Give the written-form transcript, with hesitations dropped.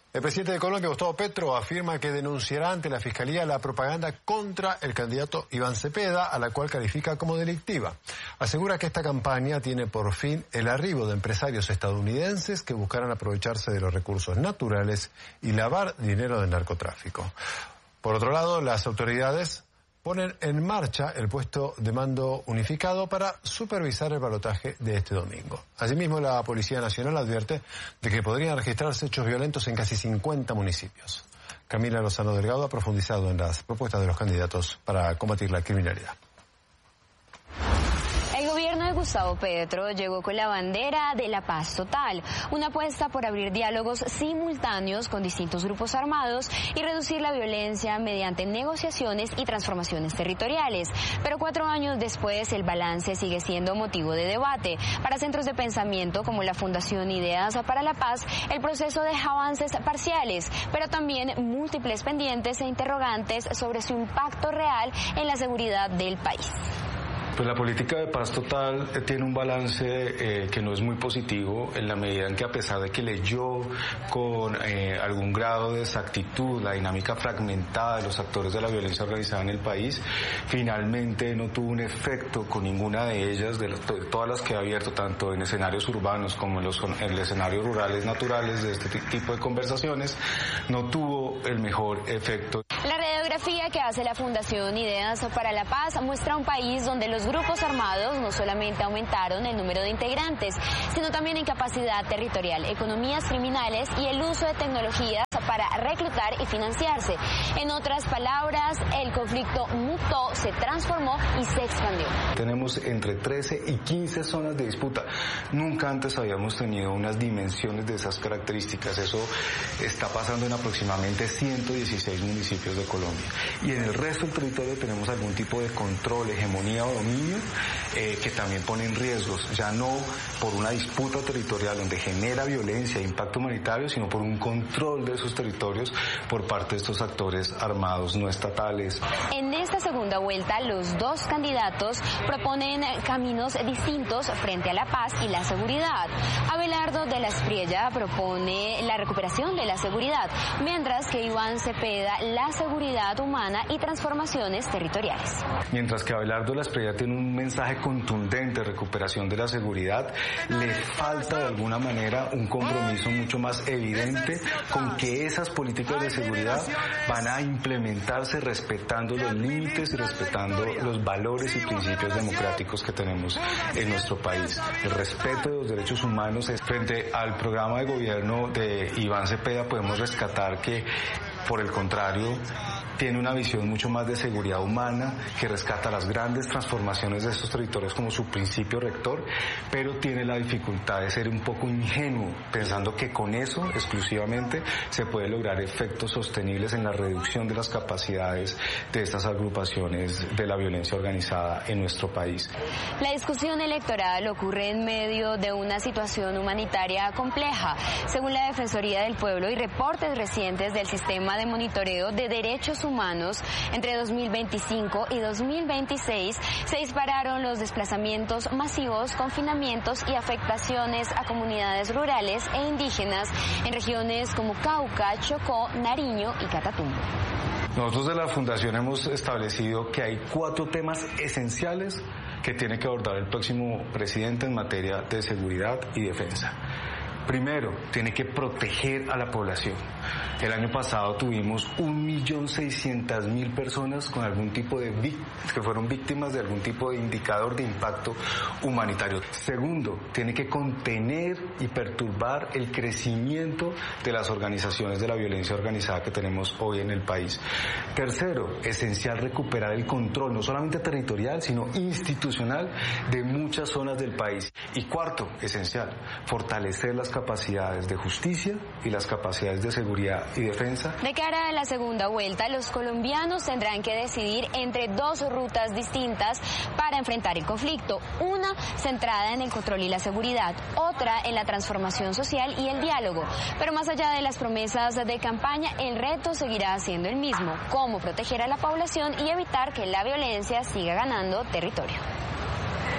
El presidente de Colombia, Gustavo Petro, afirma que denunciará ante la Fiscalía la propaganda contra el candidato Iván Cepeda, a la cual califica como delictiva. Asegura que esta campaña tiene por fin el arribo de empresarios estadounidenses que buscarán aprovecharse de los recursos naturales y lavar dinero del narcotráfico. Por otro lado, las autoridades ponen en marcha el puesto de mando unificado para supervisar el balotaje de este domingo. Asimismo, la Policía Nacional advierte de que podrían registrarse hechos violentos en casi 50 municipios. Camila Lozano Delgado ha profundizado en las propuestas de los candidatos para combatir la criminalidad. El gobierno de Gustavo Petro llegó con la bandera de la paz total, una apuesta por abrir diálogos simultáneos con distintos grupos armados y reducir la violencia mediante negociaciones y transformaciones territoriales. Pero 4 años después, el balance sigue siendo motivo de debate. Para centros de pensamiento como la Fundación Ideas para la Paz, el proceso deja avances parciales, pero también múltiples pendientes e interrogantes sobre su impacto real en la seguridad del país. Pues la política de paz total tiene un balance que no es muy positivo, en la medida en que, a pesar de que leyó con algún grado de exactitud la dinámica fragmentada de los actores de la violencia organizada en el país, finalmente no tuvo un efecto con ninguna de ellas, de todas las que ha abierto, tanto en escenarios urbanos como en escenarios rurales naturales de este tipo de conversaciones, no tuvo el mejor efecto. La radiografía que hace la Fundación Ideas para la Paz muestra un país donde los grupos armados no solamente aumentaron el número de integrantes, sino también en capacidad territorial, economías criminales y el uso de tecnologías para reclutar y financiarse. En otras palabras, el conflicto mutó, se transformó y se expandió. Tenemos entre 13 y 15 zonas de disputa. Nunca antes habíamos tenido unas dimensiones de esas características. Eso está pasando en aproximadamente 116 municipios de Colombia. Y en el resto del territorio tenemos algún tipo de control, hegemonía o dominio que también ponen riesgos, ya no por una disputa territorial donde genera violencia e impacto humanitario, sino por un control de esos territorios por parte de estos actores armados no estatales. En esta segunda vuelta, los dos candidatos proponen caminos distintos frente a la paz y la seguridad. Abelardo de la Espriella propone la recuperación de la seguridad, mientras que Iván Cepeda la seguridad humana y transformaciones territoriales. Mientras que Abelardo de la Espriella tiene un mensaje contundente de recuperación de la seguridad, le falta de alguna manera un compromiso mucho más evidente con que esas políticas de seguridad van a implementarse respetando los límites y respetando los valores y principios democráticos que tenemos en nuestro país. El respeto de los derechos humanos. Frente al programa de gobierno de Iván Cepeda podemos rescatar que, por el contrario, tiene una visión mucho más de seguridad humana, que rescata las grandes transformaciones de estos territorios como su principio rector, pero tiene la dificultad de ser un poco ingenuo, pensando que con eso exclusivamente se puede lograr efectos sostenibles en la reducción de las capacidades de estas agrupaciones de la violencia organizada en nuestro país. La discusión electoral ocurre en medio de una situación humanitaria compleja. Según la Defensoría del Pueblo y reportes recientes del Sistema de Monitoreo de Derechos Humanos, entre 2025 y 2026 se dispararon los desplazamientos masivos, confinamientos y afectaciones a comunidades rurales e indígenas en regiones como Cauca, Chocó, Nariño y Catatumbo. Nosotros de la Fundación hemos establecido que hay 4 temas esenciales que tiene que abordar el próximo presidente en materia de seguridad y defensa. Primero, tiene que proteger a la población. El año pasado tuvimos 1.600.000 personas con algún tipo de que fueron víctimas de algún tipo de indicador de impacto humanitario. Segundo, tiene que contener y perturbar el crecimiento de las organizaciones de la violencia organizada que tenemos hoy en el país. Tercero, esencial recuperar el control, no solamente territorial, sino institucional de muchas zonas del país. Y cuarto, esencial, fortalecer las capacidades de justicia y las capacidades de seguridad y defensa. De cara a la segunda vuelta, los colombianos tendrán que decidir entre 2 rutas distintas para enfrentar el conflicto. Una centrada en el control y la seguridad, otra en la transformación social y el diálogo. Pero más allá de las promesas de campaña, el reto seguirá siendo el mismo: cómo proteger a la población y evitar que la violencia siga ganando territorio.